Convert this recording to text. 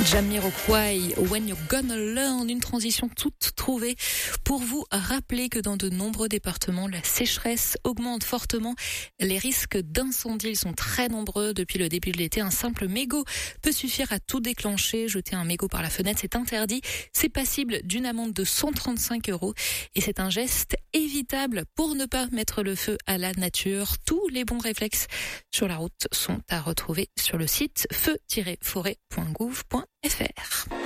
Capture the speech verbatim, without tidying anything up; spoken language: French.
Jamiroquai, When You're Gonna Learn, une transition toute trouvée pour vous rappeler que dans de nombreux départements, la sécheresse augmente fortement. Les risques d'incendie ils sont très nombreux. Depuis le début de l'été, un simple mégot peut suffire à tout déclencher. Jeter un mégot par la fenêtre, c'est interdit. C'est passible d'une amende de cent trente-cinq euros. Et c'est un geste évitable pour ne pas mettre le feu à la nature. Tous les bons réflexes sur la route sont à retrouver sur le site feu tiret forêt point gouv point fr.